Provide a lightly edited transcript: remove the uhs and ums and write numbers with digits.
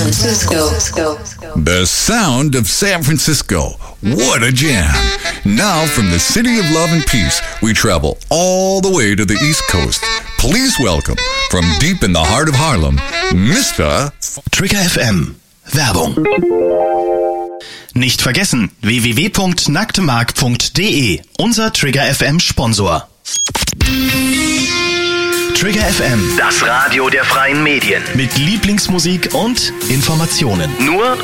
Francisco. The sound of San Francisco. What a jam. Now from the city of love and peace, we travel all the way to the East Coast. Please welcome, from deep in the heart of Harlem, Mr. Trigger FM. Werbung. Nicht vergessen, www.nacktmark.de, unser Trigger FM Sponsor. Trigger FM, das Radio der freien Medien. Mit Lieblingsmusik und Informationen. Nur